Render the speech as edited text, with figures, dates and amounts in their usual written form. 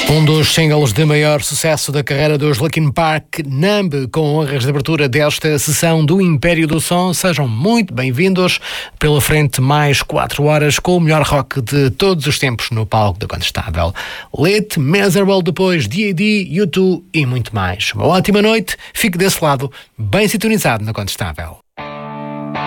Um dos singles de maior sucesso da carreira dos Linkin Park, Numb, com honras de abertura desta sessão do Império do Som. Sejam muito bem-vindos. Pela frente, mais 4 horas com o melhor rock de todos os tempos no palco da Condestável. Lit, Miserable, depois D.A.D., U2 e muito mais. Uma ótima noite. Fique desse lado, bem sintonizado na Condestável.